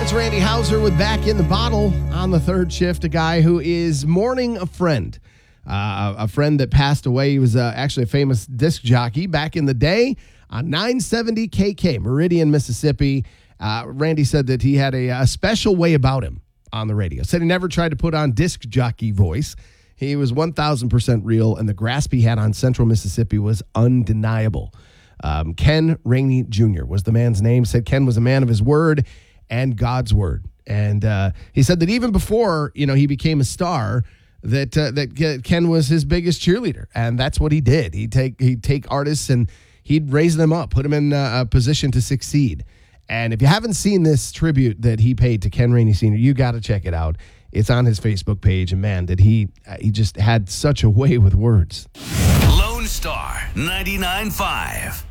It's Randy Houser with Back in the Bottle on the third shift, a guy who is mourning a friend that passed away. He was actually a famous disc jockey back in the day on 970 KK, Meridian, Mississippi. Randy said that he had a special way about him on the radio. Said he never tried to put on disc jockey voice. He was 1,000% real, and the grasp he had on Central Mississippi was undeniable. Ken Rainey Jr. was the man's name. Said Ken was a man of his word and God's word. And he said that even before, he became a star, that Ken was his biggest cheerleader. And that's what he did. He'd take artists and he'd raise them up, put them in a position to succeed. And if you haven't seen this tribute that he paid to Ken Rainey Sr., you got to check it out. It's on his Facebook page. And man, did he just had such a way with words. Lone Star 99.5.